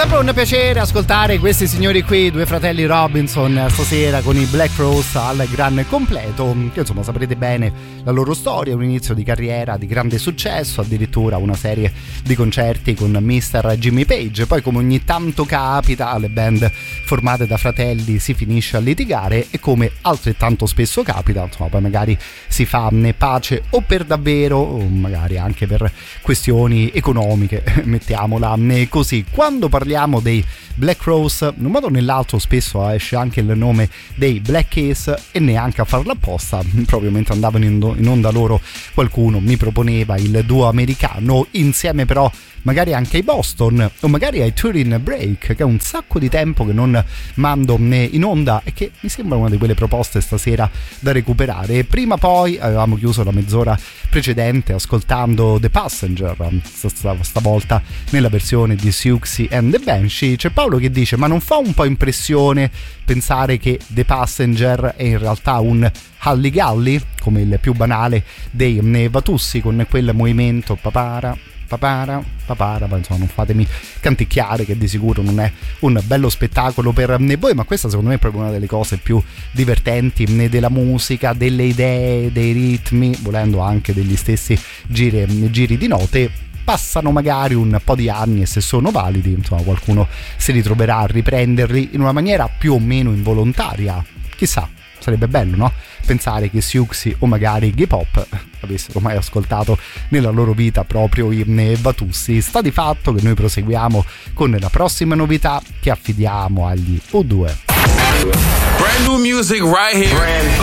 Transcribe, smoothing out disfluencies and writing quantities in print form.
Sempre un piacere ascoltare questi signori qui, due fratelli Robinson, stasera con i Black Crowes al gran completo, che insomma saprete bene la loro storia, un inizio di carriera di grande successo, addirittura una serie di concerti con Mr. Jimmy Page. Poi, come ogni tanto capita alle band formate da fratelli, si finisce a litigare e, come altrettanto spesso capita, insomma poi magari si fa pace o per davvero o magari anche per questioni economiche, mettiamola così. Quando parliamo dei Black Crowes, in un modo o nell'altro spesso esce anche il nome dei Black Keys, e neanche a farla apposta, proprio mentre andavano in onda loro qualcuno mi proponeva il duo americano, insieme però magari anche ai Boston o magari ai Turin Break, che è un sacco di tempo che non mando in onda e che mi sembra una di quelle proposte stasera da recuperare. Prima poi avevamo chiuso la mezz'ora precedente ascoltando The Passenger, stavolta nella versione di Siouxsie and the Banshee. C'è Paolo che dice: ma non fa un po' impressione pensare che The Passenger è in realtà un Halligalli, come il più banale dei Vatussi, con quel movimento papara, ma insomma non fatemi canticchiare, che di sicuro non è un bello spettacolo per voi, ma questa secondo me è proprio una delle cose più divertenti della musica, delle idee, dei ritmi, volendo anche degli stessi giri di note. Passano magari un po' di anni e se sono validi, insomma qualcuno si ritroverà a riprenderli in una maniera più o meno involontaria, chissà. Sarebbe bello, no? Pensare che Siouxsie o magari Iggy Pop avessero mai ascoltato nella loro vita proprio i Vatussi. Sta di fatto che noi proseguiamo con la prossima novità che affidiamo agli U2. Brand new music right here.